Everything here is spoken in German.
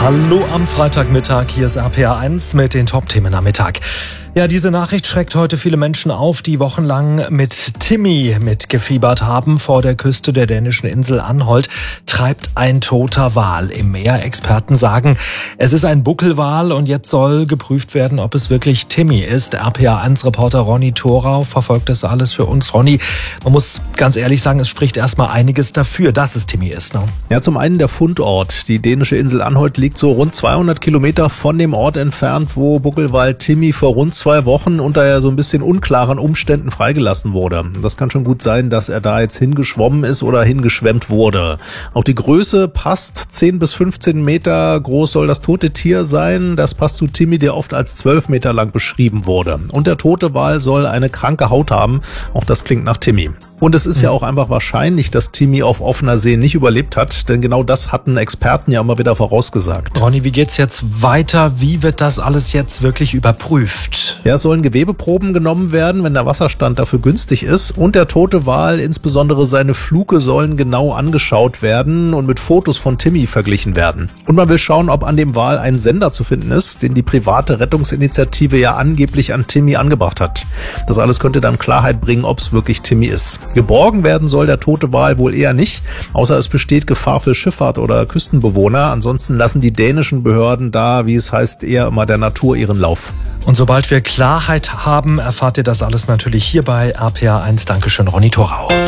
Hallo am Freitagmittag, hier ist RPA1 mit den Top-Themen am Mittag. Ja, diese Nachricht schreckt heute viele Menschen auf, die wochenlang mit Timmy mitgefiebert haben. Vor der Küste der dänischen Insel Anholt treibt ein toter Wal im Meer. Experten sagen, es ist ein Buckelwal und jetzt soll geprüft werden, ob es wirklich Timmy ist. RPA1-Reporter Ronny Thorau verfolgt das alles für uns. Ronny, man muss ganz ehrlich sagen, es spricht erstmal einiges dafür, dass es Timmy ist, ne? Ja, zum einen der Fundort. Die dänische Insel Anholt liegt so rund 200 Kilometer von dem Ort entfernt, wo Buckelwal Timmy vor rund 2 Wochen unter so ein bisschen unklaren Umständen freigelassen wurde. Das kann schon gut sein, dass er da jetzt hingeschwommen ist oder hingeschwemmt wurde. Auch die Größe passt. 10 bis 15 Meter groß soll das tote Tier sein. Das passt zu Timmy, der oft als 12 Meter lang beschrieben wurde. Und der tote Wal soll eine kranke Haut haben. Auch das klingt nach Timmy. Und es ist ja auch einfach wahrscheinlich, dass Timmy auf offener See nicht überlebt hat, denn genau das hatten Experten ja immer wieder vorausgesagt. Ronny, wie geht's jetzt weiter? Wie wird das alles jetzt wirklich überprüft? Ja, es sollen Gewebeproben genommen werden, wenn der Wasserstand dafür günstig ist. Und der tote Wal, insbesondere seine Fluke, sollen genau angeschaut werden und mit Fotos von Timmy verglichen werden. Und man will schauen, ob an dem Wal ein Sender zu finden ist, den die private Rettungsinitiative ja angeblich an Timmy angebracht hat. Das alles könnte dann Klarheit bringen, ob es wirklich Timmy ist. Geborgen werden soll der tote Wal wohl eher nicht, außer es besteht Gefahr für Schifffahrt oder Küstenbewohner. Ansonsten lassen die dänischen Behörden da, wie es heißt, eher immer der Natur ihren Lauf. Und sobald wir Klarheit haben, erfahrt ihr das alles natürlich hier bei RPA1. Dankeschön, Ronny Thorau.